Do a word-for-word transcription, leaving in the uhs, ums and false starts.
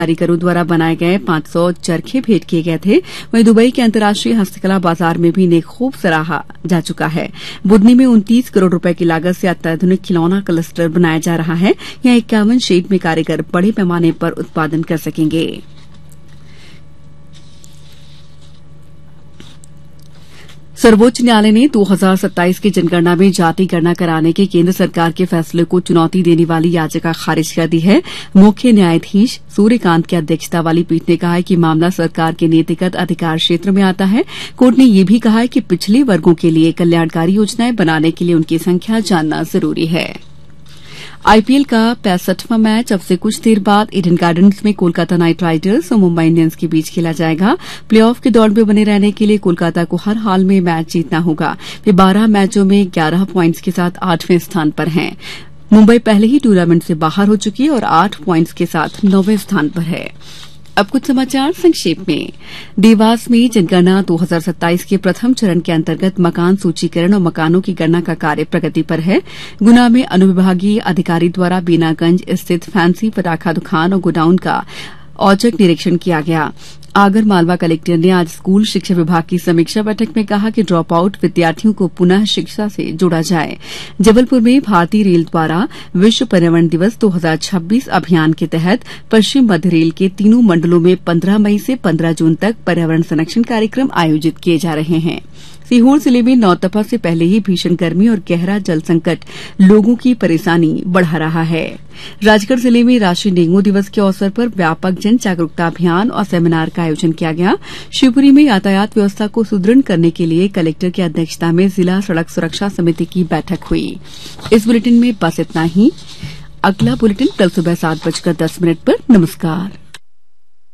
कारीगरों द्वारा बनाए गए पांच सौ चरखे भेंट किए गए थे। वहीं दुबई के अंतर्राष्ट्रीय हस्तकला बाजार में भी इन्हें खूब सराहा जा चुका है। बुदनी में उनतीस करोड़ रुपए की लागत से अत्याधुनिक खिलौना क्लस्टर बनाया जा रहा है। यहां इक्यावन शेड में कारीगर बड़े पैमाने पर उत्पादन कर सकेंगे। सर्वोच्च न्यायालय ने दो हज़ार सत्ताईस की जनगणना में जाति गणना कराने के केंद्र सरकार के फैसले को चुनौती देने वाली याचिका खारिज कर दी है। मुख्य न्यायाधीश सूर्यकांत की अध्यक्षता वाली पीठ ने कहा है कि मामला सरकार के नीतिगत अधिकार क्षेत्र में आता है। कोर्ट ने यह भी कहा है कि पिछड़े वर्गों के लिए कल्याणकारी योजनाएं बनाने के लिए उनकी संख्या जानना जरूरी है। आईपीएल का पैंसठवां मैच अब से कुछ देर बाद ईडन गार्डन्स में कोलकाता नाइट राइडर्स और मुंबई इंडियंस के बीच खेला जाएगा। प्लेऑफ के दौड़ में बने रहने के लिए कोलकाता को हर हाल में मैच जीतना होगा। वे बारह मैचों में ग्यारह पॉइंट्स के साथ आठवें स्थान पर हैं। मुंबई पहले ही टूर्नामेंट से बाहर हो चुकी है और आठ पॉइंट्स के साथ नौवें स्थान पर है। अब कुछ समाचार संक्षेप में। देवास में जनगणना दो हज़ार सत्ताईस के प्रथम चरण के अंतर्गत मकान सूचीकरण और मकानों की गणना का कार्य प्रगति पर है। गुना में अनुविभागीय अधिकारी द्वारा बीनागंज स्थित फैंसी पटाखा दुकान और गोडाउन का औचक निरीक्षण किया गया। आगर मालवा कलेक्टर ने आज स्कूल शिक्षा विभाग की समीक्षा बैठक में कहा कि ड्रॉप आउट विद्यार्थियों को पुनः शिक्षा से जोड़ा जाए। जबलपुर में भारतीय रेल द्वारा विश्व पर्यावरण दिवस दो हज़ार छब्बीस अभियान के तहत पश्चिम मध्य रेल के तीनों मंडलों में पंद्रह मई से पंद्रह जून तक पर्यावरण संरक्षण कार्यक्रम आयोजित किए जा रहे हैं। सीहोर जिले में नौतपा से पहले ही भीषण गर्मी और गहरा जल संकट लोगों की परेशानी बढ़ा रहा है। राजगढ़ जिले में राष्ट्रीय डेंगू दिवस के अवसर पर व्यापक जन जागरूकता अभियान और सेमिनार का आयोजन किया गया। शिवपुरी में यातायात व्यवस्था को सुदृढ़ करने के लिए कलेक्टर की अध्यक्षता में जिला सड़क सुरक्षा समिति की बैठक हुई। इस बुलेटिन में बस इतना ही। अगला बुलेटिन कल सुबह सात बजकर दस मिनट पर। नमस्कार।